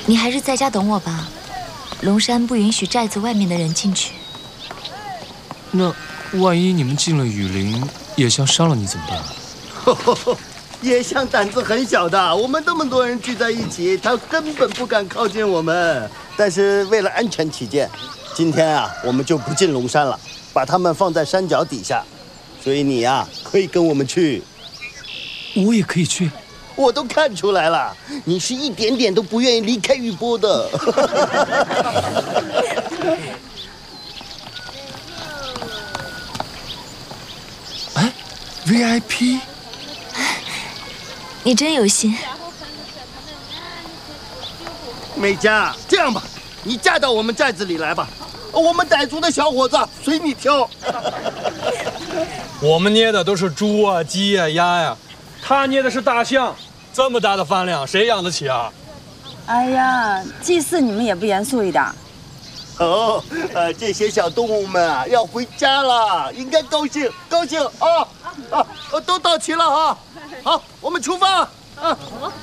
你还是在家等我吧。龙山不允许寨子外面的人进去。 那万一你们进了雨林，野象伤了你怎么办？ 野象胆子很小的，我们这么多人聚在一起，他根本不敢靠近我们。但是为了安全起见，今天啊，我们就不进龙山了，把他们放在山脚底下。所以你呀，可以跟我们去。 我也可以去。 我都看出来了，你是一点点都不愿意离开玉波的。 哎 ，VIP， 你真有心。 美嘉，这样吧，你嫁到我们寨子里来吧，我们傣族的小伙子随你挑。 我们捏的都是猪啊、鸡啊、鸭呀，他捏的是大象，这么大的饭量，谁养得起啊？ 哎呀，祭祀你们也不严肃一点。 哦，这些小动物们啊要回家了，应该高兴高兴啊！都到齐了啊！好，我们出发啊！